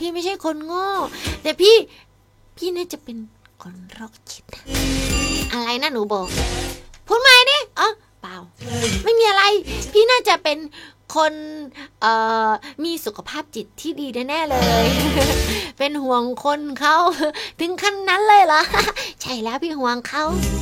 พี่ไม่ใช่คนโง่แต่พี่น่าจะเป็นคนโรคจิตอะไรนะหนูบอกพูดใหม่ดิเปล่าไม่มีอะไรพี่น่าจะเป็นคนมีสุขภาพจิตที่ดีแน่ๆเลยเป็นห่วงคนเขาถึงขั้นนั้นเลยเหรอใช่แล้วพี่ห่วงเขา